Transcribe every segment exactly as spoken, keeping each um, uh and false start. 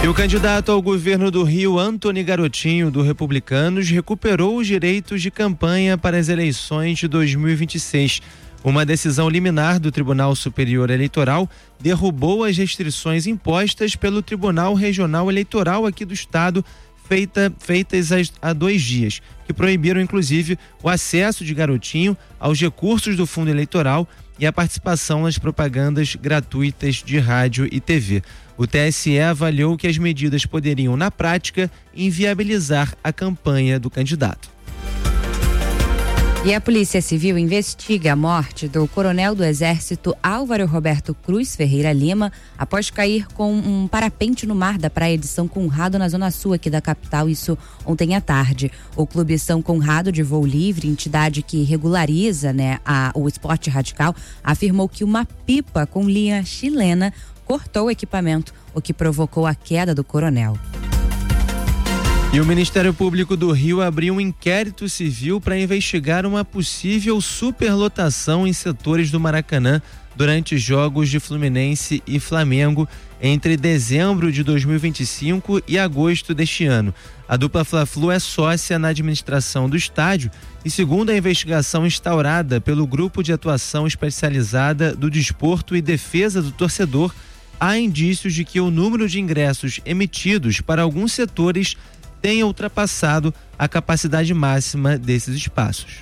E o candidato ao governo do Rio, Antony Garotinho, do Republicanos, recuperou os direitos de campanha para as eleições de dois mil e vinte e seis. Uma decisão liminar do Tribunal Superior Eleitoral derrubou as restrições impostas pelo Tribunal Regional Eleitoral aqui do estado, feita, feitas há dois dias, que proibiram inclusive o acesso de Garotinho aos recursos do fundo eleitoral e a participação nas propagandas gratuitas de rádio e T V. O T S E avaliou que as medidas poderiam, na prática, inviabilizar a campanha do candidato. E a Polícia Civil investiga a morte do coronel do Exército Álvaro Roberto Cruz Ferreira Lima após cair com um parapente no mar da praia de São Conrado, na zona sul aqui da capital, isso ontem à tarde. O Clube São Conrado de Voo Livre, entidade que regulariza, né, a, o esporte radical, afirmou que uma pipa com linha chilena cortou o equipamento, o que provocou a queda do coronel. E o Ministério Público do Rio abriu um inquérito civil para investigar uma possível superlotação em setores do Maracanã durante jogos de Fluminense e Flamengo entre dezembro de dois mil e vinte e cinco e agosto deste ano. A dupla Fla-Flu é sócia na administração do estádio e, segundo a investigação instaurada pelo Grupo de Atuação Especializada do Desporto e Defesa do Torcedor, há indícios de que o número de ingressos emitidos para alguns setores tenha ultrapassado a capacidade máxima desses espaços.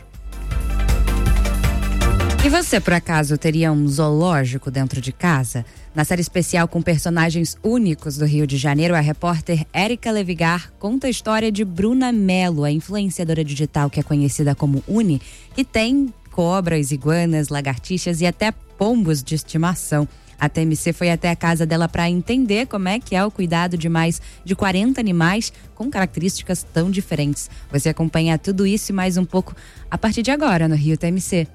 E você, por acaso, teria um zoológico dentro de casa? Na série especial com personagens únicos do Rio de Janeiro, a repórter Érica Levigar conta a história de Bruna Mello, a influenciadora digital que é conhecida como Uni, que tem cobras, iguanas, lagartixas e até pombos de estimação. A T M C foi até a casa dela para entender como é que é o cuidado de mais de quarenta animais com características tão diferentes. Você acompanha tudo isso e mais um pouco a partir de agora no Rio T M C.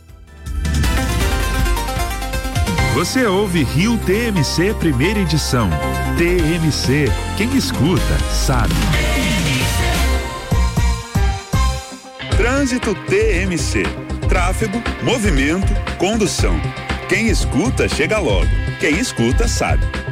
Você ouve Rio T M C primeira edição. T M C, quem escuta sabe. Trânsito T M C. Tráfego, movimento, condução. Quem escuta chega logo. Quem escuta sabe.